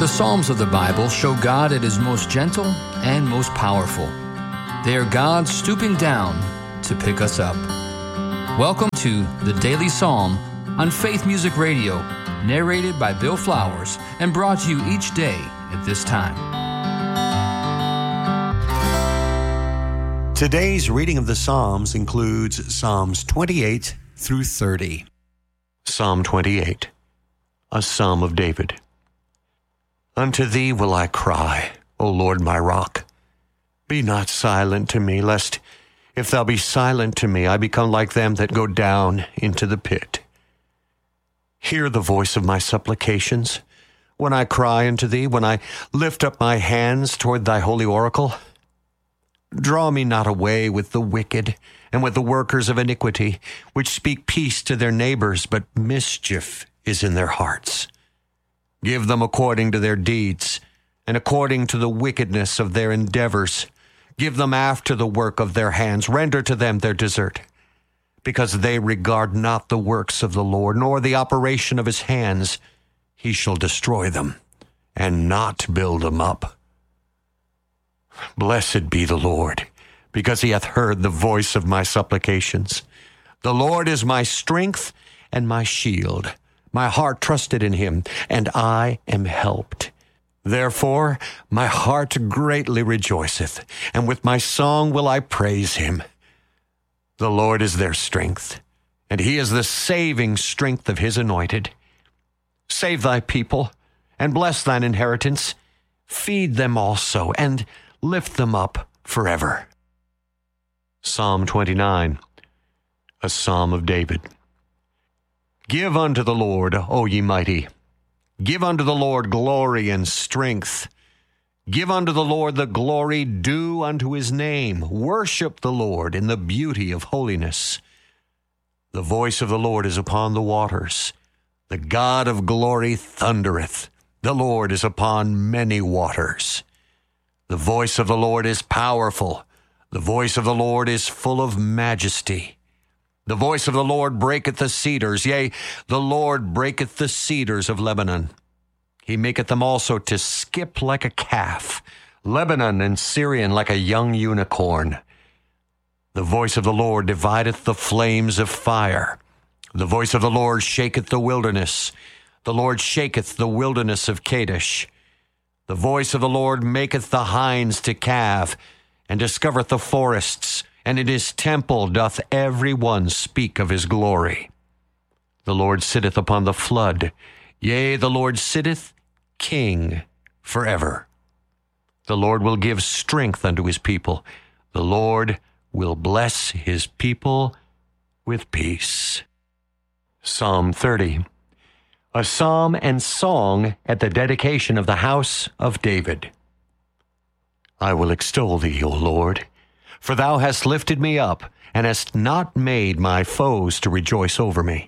The Psalms of the Bible show God at His most gentle and most powerful. They are God stooping down to pick us up. Welcome to the Daily Psalm on Faith Music Radio, narrated by Bill Flowers and brought to you each day at this time. Today's reading of the Psalms includes Psalms 28 through 30. Psalm 28, a Psalm of David. Unto thee will I cry, O Lord my rock. Be not silent to me, lest if thou be silent to me, I become like them that go down into the pit. Hear the voice of my supplications, when I cry unto thee, when I lift up my hands toward thy holy oracle. Draw me not away with the wicked and with the workers of iniquity, which speak peace to their neighbors, but mischief is in their hearts. Give them according to their deeds, and according to the wickedness of their endeavors. Give them after the work of their hands. Render to them their desert. Because they regard not the works of the Lord, nor the operation of his hands, he shall destroy them, and not build them up. Blessed be the Lord, because he hath heard the voice of my supplications. The Lord is my strength and my shield. My heart trusted in him, and I am helped. Therefore my heart greatly rejoiceth, and with my song will I praise him. The Lord is their strength, and he is the saving strength of his anointed. Save thy people, and bless thine inheritance. Feed them also, and lift them up forever. Psalm 29, a Psalm of David. Give unto the Lord, O ye mighty. Give unto the Lord glory and strength. Give unto the Lord the glory due unto his name. Worship the Lord in the beauty of holiness. The voice of the Lord is upon the waters. The God of glory thundereth. The Lord is upon many waters. The voice of the Lord is powerful. The voice of the Lord is full of majesty. The voice of the Lord breaketh the cedars, yea, the Lord breaketh the cedars of Lebanon. He maketh them also to skip like a calf, Lebanon and Syrian like a young unicorn. The voice of the Lord divideth the flames of fire. The voice of the Lord shaketh the wilderness. The Lord shaketh the wilderness of Kadesh. The voice of the Lord maketh the hinds to calve, and discovereth the forests. And in his temple doth every one speak of his glory. The Lord sitteth upon the flood. Yea, the Lord sitteth king forever. The Lord will give strength unto his people. The Lord will bless his people with peace. Psalm 30, a psalm and song at the dedication of the house of David. I will extol thee, O Lord, for thou hast lifted me up, and hast not made my foes to rejoice over me.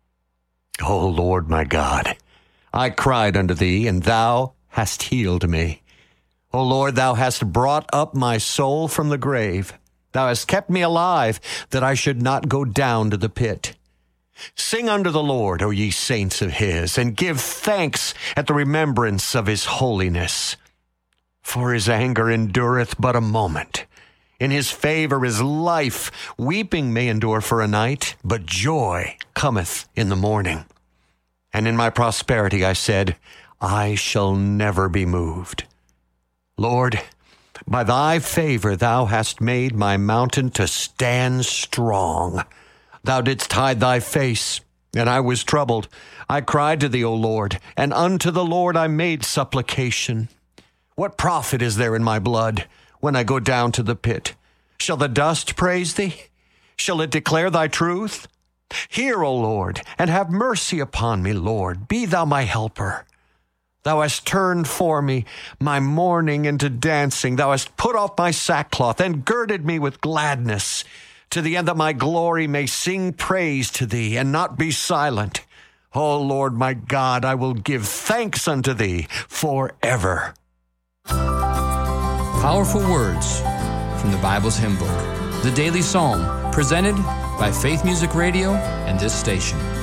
O Lord my God, I cried unto thee, and thou hast healed me. O Lord, thou hast brought up my soul from the grave. Thou hast kept me alive, that I should not go down to the pit. Sing unto the Lord, O ye saints of his, and give thanks at the remembrance of his holiness. For his anger endureth but a moment. In his favor is life. Weeping may endure for a night, but joy cometh in the morning. And in my prosperity I said, I shall never be moved. Lord, by thy favor thou hast made my mountain to stand strong. Thou didst hide thy face, and I was troubled. I cried to thee, O Lord, and unto the Lord I made supplication. What profit is there in my blood when I go down to the pit? Shall the dust praise thee? Shall it declare thy truth? Hear, O Lord, and have mercy upon me, Lord. Be thou my helper. Thou hast turned for me my mourning into dancing. Thou hast put off my sackcloth and girded me with gladness, to the end that my glory may sing praise to thee and not be silent. O Lord my God, I will give thanks unto thee forever. Powerful words from the Bible's hymn book, the Daily Psalm, presented by Faith Music Radio and this station.